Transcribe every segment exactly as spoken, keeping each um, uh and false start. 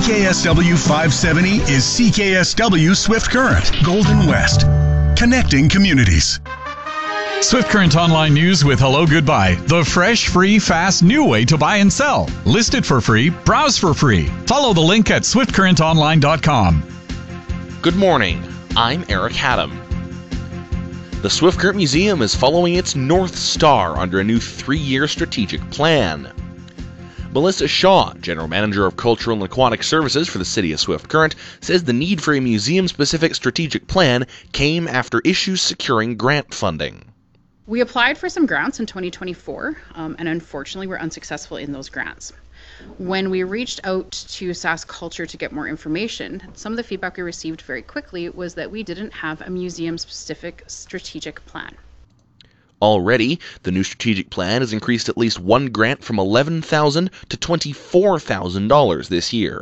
K S W five seventy is C K S W Swift Current, Golden West. Connecting communities. Swift Current Online News with Hello Goodbye. The fresh, free, fast, new way to buy and sell. List it for free. Browse for free. Follow the link at swift current online dot com. Good morning. I'm Eric Haddam. The Swift Current Museum is following its North Star under a new three-year strategic plan. Melissa Shaw, General Manager of Cultural and Aquatic Services for the City of Swift Current, says the need for a museum-specific strategic plan came after issues securing grant funding. We applied for some grants in twenty twenty-four, um, and unfortunately were unsuccessful in those grants. When we reached out to Sask Culture to get more information, some of the feedback we received very quickly was that we didn't have a museum-specific strategic plan. Already, the new strategic plan has increased at least one grant from eleven thousand dollars to twenty-four thousand dollars this year.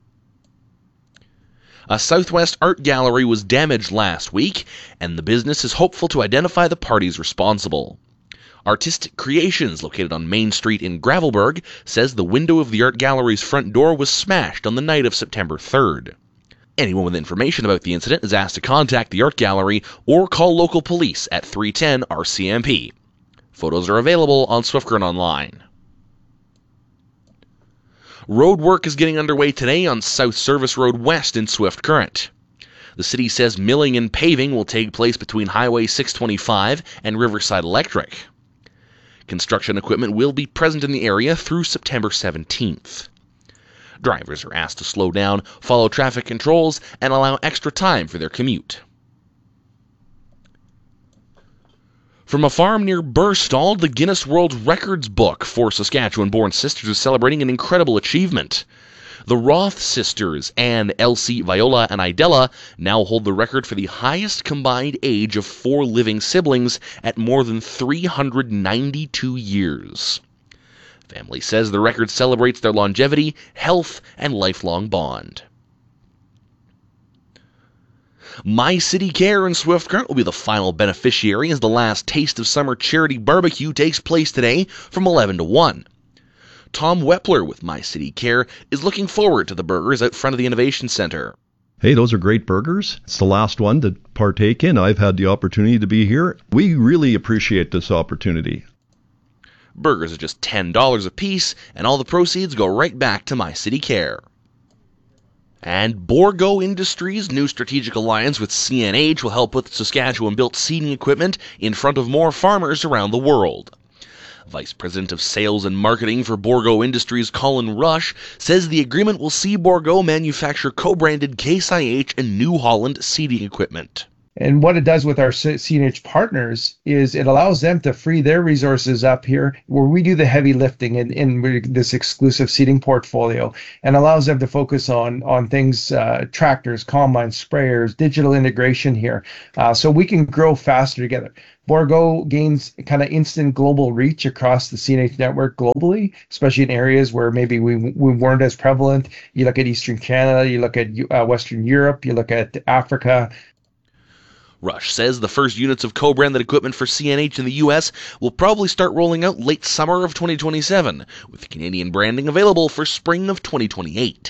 A Southwest art gallery was damaged last week, and the business is hopeful to identify the parties responsible. Artistic Creations, located on Main Street in Gravelburg, says the window of the art gallery's front door was smashed on the night of September third. Anyone with information about the incident is asked to contact the art gallery or call local police at three ten R C M P. Photos are available on Swift Current Online. Road work is getting underway today on South Service Road West in Swift Current. The city says milling and paving will take place between Highway six twenty-five and Riverside Electric. Construction equipment will be present in the area through September seventeenth. Drivers are asked to slow down, follow traffic controls, and allow extra time for their commute. From a farm near Burstall, the Guinness World Records book for Saskatchewan-born sisters is celebrating an incredible achievement. The Roth sisters, Anne, Elsie, Viola, and Idella, now hold the record for the highest combined age of four living siblings at more than three hundred ninety-two years. Family says the record celebrates their longevity, health, and lifelong bond. My City Care in Swift Current will be the final beneficiary as the last Taste of Summer charity barbecue takes place today from eleven to one. Tom Wepler with My City Care is looking forward to the burgers out front of the Innovation Center. Hey, those are great burgers. It's the last one to partake in. I've had the opportunity to be here. We really appreciate this opportunity. Burgers are just ten dollars a piece, and all the proceeds go right back to My City Care. And Bourgault Industries' new strategic alliance with C N H will help with Saskatchewan-built seeding equipment in front of more farmers around the world. Vice President of Sales and Marketing for Bourgault Industries, Colin Rush, says the agreement will see Bourgault manufacture co-branded Case I H and New Holland seeding equipment. And what it does with our C N H partners is it allows them to free their resources up here where we do the heavy lifting in, in this exclusive seeding portfolio, and allows them to focus on, on things, uh, tractors, combines, sprayers, digital integration here, uh, so we can grow faster together. Bourgault gains kind of instant global reach across the C N H network globally, especially in areas where maybe we we weren't as prevalent. You look at Eastern Canada, you look at uh, Western Europe, you look at Africa. Rush says the first units of co-branded equipment for C N H in the U S will probably start rolling out late summer of twenty twenty-seven, with Canadian branding available for spring of twenty twenty-eight.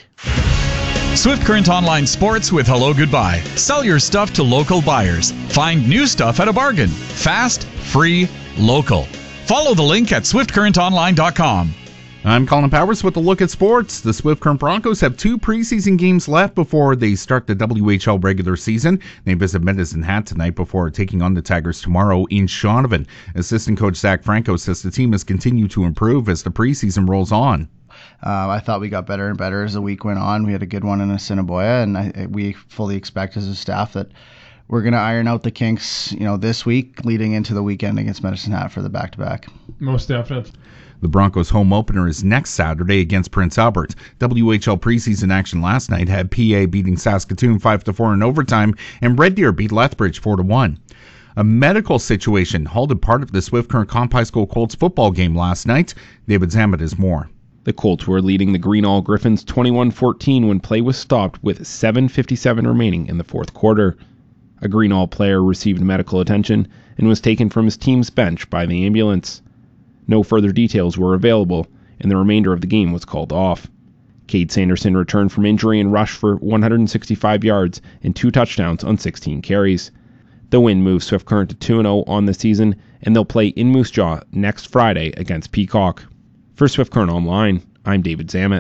Swift Current Online Sports with Hello Goodbye. Sell your stuff to local buyers. Find new stuff at a bargain. Fast, free, local. Follow the link at swift current online dot com. I'm Colin Powers with a look at sports. The Swift Current Broncos have two preseason games left before they start the W H L regular season. They visit Medicine Hat tonight before taking on the Tigers tomorrow in Shaunavon. Assistant coach Zach Franco says the team has continued to improve as the preseason rolls on. Uh, I thought we got better and better as the week went on. We had a good one in Assiniboia, and I, we fully expect as a staff that we're going to iron out the kinks, you know, this week leading into the weekend against Medicine Hat for the back-to-back. Most definite. The Broncos' home opener is next Saturday against Prince Albert. W H L preseason action last night had P A beating Saskatoon five to four in overtime, and Red Deer beat Lethbridge four to one. A medical situation halted part of the Swift Current Comp High School Colts football game last night. David Zammit has more. The Colts were leading the Greenall Griffins twenty-one fourteen when play was stopped with seven fifty-seven remaining in the fourth quarter. A Greenall player received medical attention and was taken from his team's bench by the ambulance. No further details were available, and the remainder of the game was called off. Cade Sanderson returned from injury and rushed for one hundred sixty-five yards and two touchdowns on sixteen carries. The win moves Swift Current to two and oh on the season, and they'll play in Moose Jaw next Friday against Peacock. For Swift Current Online, I'm David Zammit.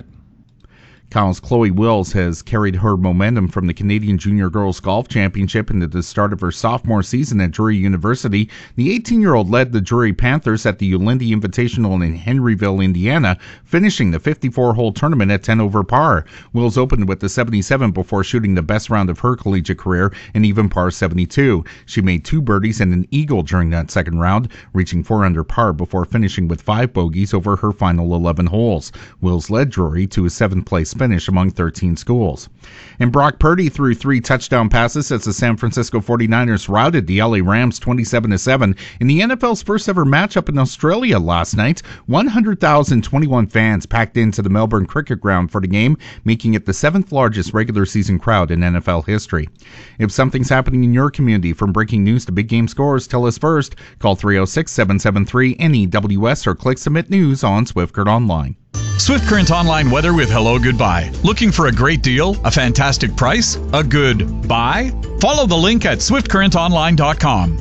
Kyle's Chloe Wills has carried her momentum from the Canadian Junior Girls Golf Championship into the start of her sophomore season at Drury University. The eighteen-year-old led the Drury Panthers at the Ulindy Invitational in Henryville, Indiana, finishing the fifty-four hole tournament at ten over par. Wills opened with the seventy-seven before shooting the best round of her collegiate career, an even par seventy-two. She made two birdies and an eagle during that second round, reaching four under par before finishing with five bogeys over her final eleven holes. Wills led Drury to a seventh place finish among thirteen schools. And Brock Purdy threw three touchdown passes as the San Francisco forty-niners routed the L A Rams twenty-seven to seven in the N F L's first ever matchup in Australia last night. one hundred thousand twenty-one fans packed into the Melbourne Cricket Ground for the game, making it the seventh largest regular season crowd in N F L history. If something's happening in your community, from breaking news to big game scores, tell us first. Call three oh six, seven seven three, N E W S or click Submit News on Swift Current Online. Swift Current Online weather with Hello Goodbye. Looking for a great deal, a fantastic price, a good buy? Follow the link at swift current online dot com.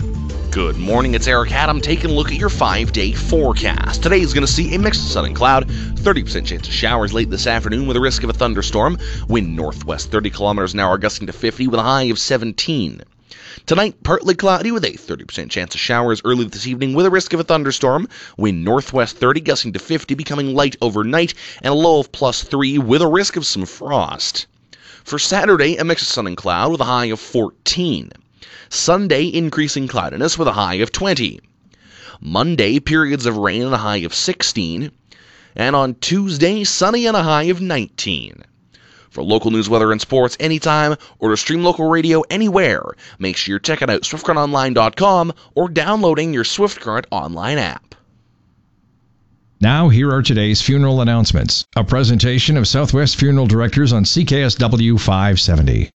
Good morning, it's Eric Adam taking a look at your five-day forecast. Today is going to see a mix of sun and cloud, thirty percent chance of showers late this afternoon with a risk of a thunderstorm. Wind northwest thirty kilometers an hour gusting to fifty with a high of seventeen. Tonight, partly cloudy with a thirty percent chance of showers early this evening with a risk of a thunderstorm. Wind northwest thirty, gusting to fifty, becoming light overnight, and a low of plus three with a risk of some frost. For Saturday, a mix of sun and cloud with a high of fourteen. Sunday, increasing cloudiness with a high of twenty. Monday, periods of rain and a high of sixteen. And on Tuesday, sunny and a high of nineteen. For local news, weather, and sports anytime, or to stream local radio anywhere, make sure you're checking out swift current online dot com or downloading your Swift Current Online app. Now, here are today's funeral announcements. A presentation of Southwest Funeral Directors on C K S W five seventy.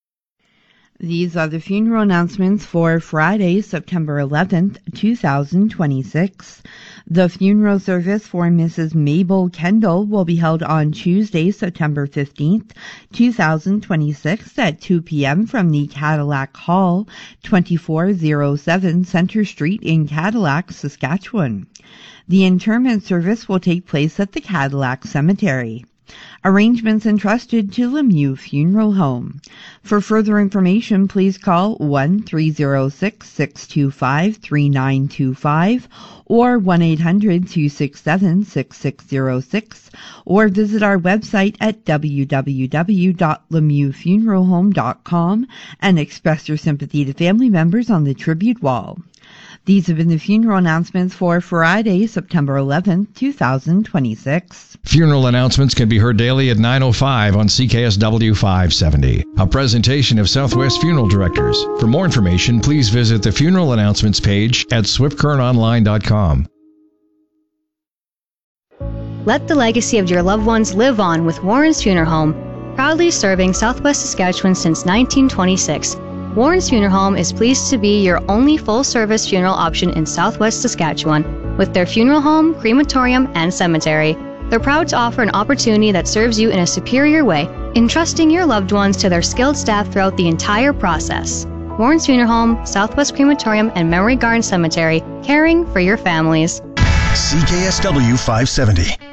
These are the funeral announcements for Friday, September eleventh, two thousand twenty-six. The funeral service for Missus Mabel Kendall will be held on Tuesday, September fifteenth, two thousand twenty-six at two p.m. from the Cadillac Hall, twenty-four oh seven Center Street in Cadillac, Saskatchewan. The interment service will take place at the Cadillac Cemetery. Arrangements entrusted to Lemieux Funeral Home. For further information, please call one three oh six, six two five, three nine two five or one eight hundred, two six seven, six six oh six or visit our website at w w w dot lemieux funeral home dot com and express your sympathy to family members on the tribute wall. These have been the funeral announcements for Friday, September eleventh, two thousand twenty-six. Funeral announcements can be heard daily at nine oh five on C K S W five seventy. A presentation of Southwest Funeral Directors. For more information, please visit the funeral announcements page at swift current online dot com. Let the legacy of your loved ones live on with Warren's Funeral Home, proudly serving Southwest Saskatchewan since nineteen twenty-six. Warren's Funeral Home is pleased to be your only full-service funeral option in Southwest Saskatchewan, with their funeral home, crematorium, and cemetery. They're proud to offer an opportunity that serves you in a superior way, entrusting your loved ones to their skilled staff throughout the entire process. Warren's Funeral Home, Southwest Crematorium, and Memory Garden Cemetery, caring for your families. C K S W five seventy.